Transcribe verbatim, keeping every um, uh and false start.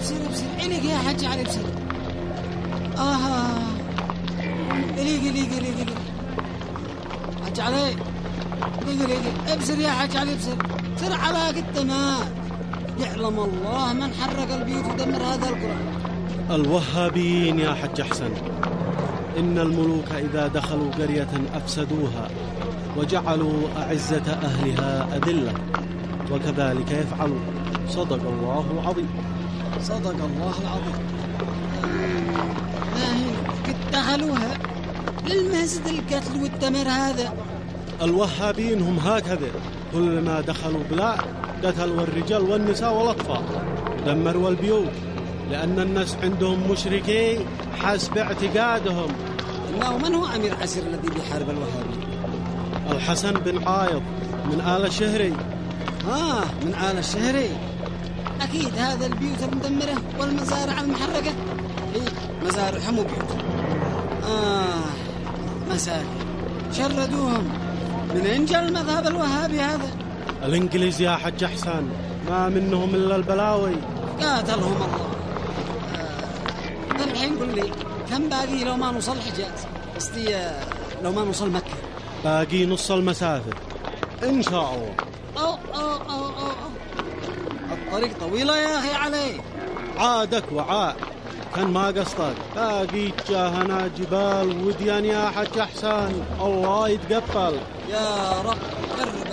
بسير بسير إليك يا حاج علي بسير. آه إليك إليك إليك إليك حاج علي إليك إليك ابسر يا حاج علي بسير سر على التمام. يعلم الله من حرق البيوت ودمر هذا القرى. الوهابيين يا حج حسن، إن الملوك إذا دخلوا قرية أفسدوها وجعلوا أعزة أهلها أذلة، وكذلك يفعلوا. صدق الله العظيم. صدق الله العظيم. ما هي قد دخلوها للمسجد القتل والدمر هذا. الوهابيين هم هكذا، كلما دخلوا بلاد قتلوا الرجال والنساء والأطفال ودمروا البيوت، لأن الناس عندهم مشركين حسب اعتقادهم. إنه من هو أمير عسير الذي بيحارب الوهابي؟ الحسن بن عايض من آل الشهري. آه من آل الشهري. أكيد هذا البيوت المدمرة والمزارع المحرقة هي مزارعهم وبيوتهم. آه مساكين شردوهم. من إنجل المذهب الوهابي هذا؟ الإنجليز يا حج حسن، ما منهم إلا البلاوي. قاتلهم الله. آه الحين قل لي كم باقي لو ما نوصل الحجاز؟ قصدي لو ما نوصل مكة. باقي نص المسافة إن شاء الله. أو أو أو أو, أو. الطريق طويلة يا أخي علي. عادك وعاد، كان ما قصدك. باقي جاهنا جبال وديان يا حج حسن، الله يتقبل. يا رب قرب